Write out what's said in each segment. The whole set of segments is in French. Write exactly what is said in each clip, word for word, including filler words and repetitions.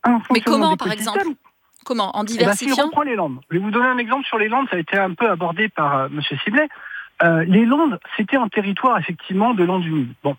un Mais comment, par d'écosystème. exemple? Comment? En Eh ben, si diversifiant? je reprends les Landes. Je vais vous donner un exemple sur les Landes, ça a été un peu abordé par euh, monsieur Siblet. Euh, les Landes, c'était un territoire effectivement de landes humides. Bon,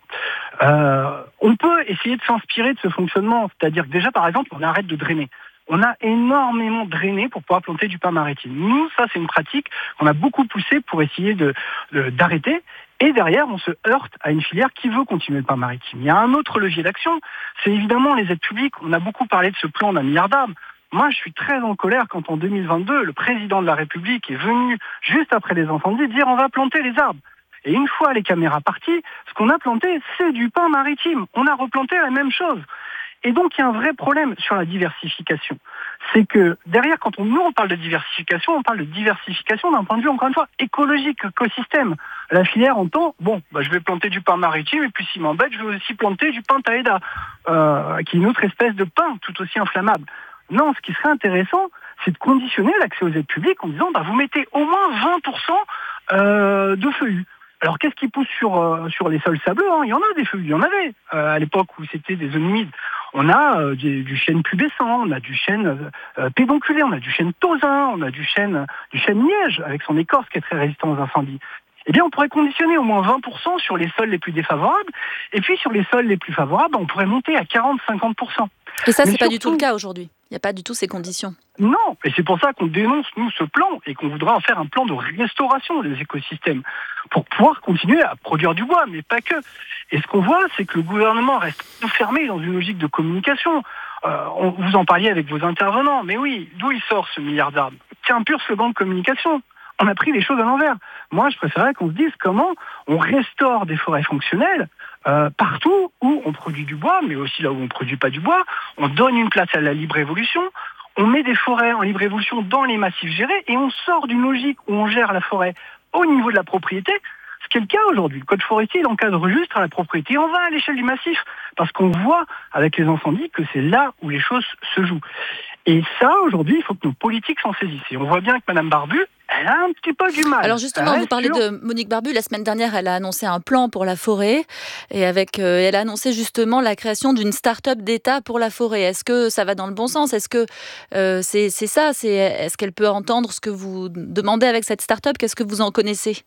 euh, on peut essayer de s'inspirer de ce fonctionnement, c'est-à-dire que déjà par exemple, on arrête de drainer. On a énormément drainé pour pouvoir planter du pain maritime. Nous, ça c'est une pratique qu'on a beaucoup poussée pour essayer de, de- d'arrêter. Et derrière, on se heurte à une filière qui veut continuer le pain maritime. Il y a un autre levier d'action, c'est évidemment les aides publiques. On a beaucoup parlé de ce plan d'un milliard d'arbres. Moi, je suis très en colère quand en deux mille vingt-deux, le président de la République est venu, juste après les incendies, dire on va planter les arbres. Et une fois les caméras parties, ce qu'on a planté, c'est du pain maritime. On a replanté la même chose. Et donc, il y a un vrai problème sur la diversification. C'est que derrière, quand on, nous, on parle de diversification, on parle de diversification d'un point de vue, encore une fois, écologique, écosystème. La filière entend, bon, bah, je vais planter du pain maritime, et puis s'il m'embête, je vais aussi planter du pain taïda, euh, qui est une autre espèce de pain, tout aussi inflammable. Non, ce qui serait intéressant, c'est de conditionner l'accès aux aides publiques en disant, bah, vous mettez au moins vingt pour cent euh, de feuillus. Alors, qu'est-ce qui pousse sur, euh, sur les sols sableux, hein? Il y en a des feuillus, il y en avait euh, à l'époque où c'était des zones humides. On a euh, du, du chêne pubescent, on a du chêne euh, euh, pédonculé, on a du chêne tausin, on a du chêne, du chêne liège avec son écorce qui est très résistant aux incendies. Eh bien, on pourrait conditionner au moins vingt pour cent sur les sols les plus défavorables, et puis sur les sols les plus favorables, on pourrait monter à quarante à cinquante pour cent. Et ça, Mais c'est pas du tout le surtout, cas aujourd'hui. Il n'y a pas du tout ces conditions. non, et c'est pour ça qu'on dénonce, nous, ce plan, et qu'on voudrait en faire un plan de restauration des écosystèmes, pour pouvoir continuer à produire du bois, mais pas que. Et ce qu'on voit, c'est que le gouvernement reste enfermé dans une logique de communication. Euh, on, vous en parliez avec vos intervenants, mais oui, d'où il sort ce milliard d'arbres? C'est un pur slogan de communication. On a pris les choses à l'envers. Moi, je préférerais qu'on se dise comment on restaure des forêts fonctionnelles euh, partout où on produit du bois, mais aussi là où on ne produit pas du bois. On donne une place à la libre évolution. On met des forêts en libre évolution dans les massifs gérés et on sort d'une logique où on gère la forêt au niveau de la propriété, ce qui est le cas aujourd'hui. Le code forestier, il encadre juste à la propriété. On va à l'échelle du massif parce qu'on voit avec les incendies que c'est là où les choses se jouent. Et ça, aujourd'hui, il faut que nos politiques s'en saisissent. Et on voit bien que Mme Barbu, elle a un petit peu du mal. Alors justement, Elle vous parlez sur... de Monique Barbu. La semaine dernière, elle a annoncé un plan pour la forêt et avec, euh, elle a annoncé justement la création d'une start-up d'État pour la forêt. Est-ce que ça va dans le bon sens? Est-ce que euh, c'est, c'est ça c'est, Est-ce qu'elle peut entendre ce que vous demandez avec cette start-up? Qu'est-ce que vous en connaissez?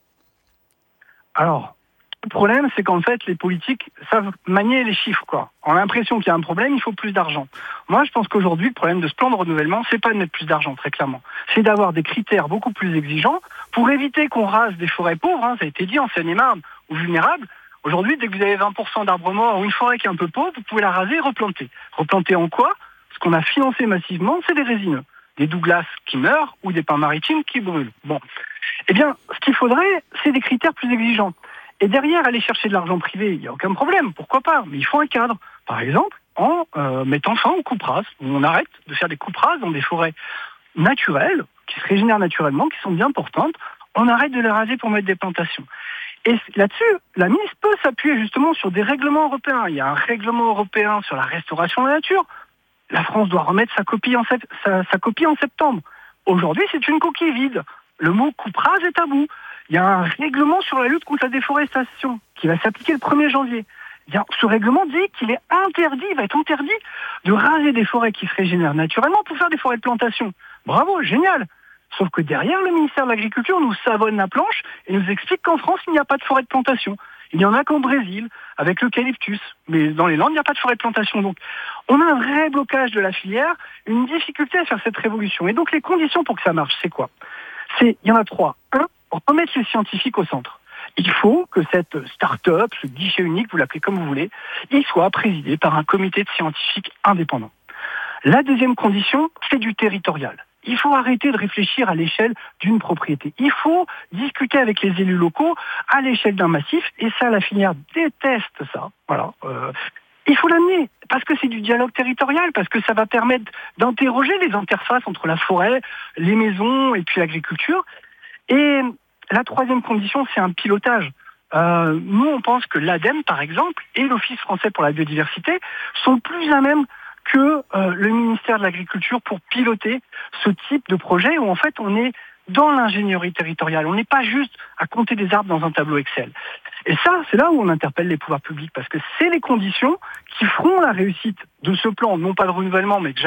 Alors, le problème, c'est qu'en fait, les politiques savent manier les chiffres, quoi. On a l'impression qu'il y a un problème, il faut plus d'argent. Moi, je pense qu'aujourd'hui, le problème de ce plan de renouvellement, c'est pas de mettre plus d'argent, très clairement. C'est d'avoir des critères beaucoup plus exigeants pour éviter qu'on rase des forêts pauvres, hein, ça a été dit en Seine-et-Marne, ou vulnérables. Aujourd'hui, dès que vous avez vingt pour cent d'arbres morts ou une forêt qui est un peu pauvre, vous pouvez la raser et replanter. Replanter en quoi? Ce qu'on a financé massivement, c'est des résineux. Des Douglas qui meurent ou des pins maritimes qui brûlent. Bon. Eh bien, ce qu'il faudrait, c'est des critères plus exigeants. Et derrière, aller chercher de l'argent privé, il n'y a aucun problème, pourquoi pas? Mais il faut un cadre. Par exemple, en euh, mettant fin aux coupes rases. On arrête de faire des coupes rases dans des forêts naturelles, qui se régénèrent naturellement, qui sont bien portantes. On arrête de les raser pour mettre des plantations. Et là-dessus, la ministre peut s'appuyer justement sur des règlements européens. Il y a un règlement européen sur la restauration de la nature. La France doit remettre sa copie en, sept, sa, sa copie en septembre. Aujourd'hui, c'est une coquille vide. Le mot coupe rase est tabou. Il y a un règlement sur la lutte contre la déforestation qui va s'appliquer le premier janvier. Bien, ce règlement dit qu'il est interdit, il va être interdit de raser des forêts qui se régénèrent naturellement pour faire des forêts de plantation. Bravo, génial. Sauf que derrière, le ministère de l'Agriculture nous savonne la planche et nous explique qu'en France, il n'y a pas de forêt de plantation. Il n'y en a qu'au Brésil, avec l'eucalyptus. Mais dans les Landes, il n'y a pas de forêt de plantation. Donc, on a un vrai blocage de la filière, une difficulté à faire cette révolution. Et donc, les conditions pour que ça marche, c'est quoi? C'est, il y en a trois. Un, remettre les scientifiques au centre. Il faut que cette start-up, ce guichet unique, vous l'appelez comme vous voulez, il soit présidé par un comité de scientifiques indépendant. La deuxième condition, c'est du territorial. Il faut arrêter de réfléchir à l'échelle d'une propriété. Il faut discuter avec les élus locaux à l'échelle d'un massif, et ça, la filière déteste ça. Voilà. Euh, il faut l'amener, parce que c'est du dialogue territorial, parce que ça va permettre d'interroger les interfaces entre la forêt, les maisons et puis l'agriculture. Et la troisième condition, c'est un pilotage. Euh, nous, on pense que l'ADEME, par exemple, et l'Office français pour la biodiversité sont plus à même que euh, le ministère de l'Agriculture pour piloter ce type de projet où en fait on est dans l'ingénierie territoriale. On n'est pas juste à compter des arbres dans un tableau Excel. Et ça, c'est là où on interpelle les pouvoirs publics parce que c'est les conditions qui feront la réussite de ce plan, non pas de renouvellement, mais que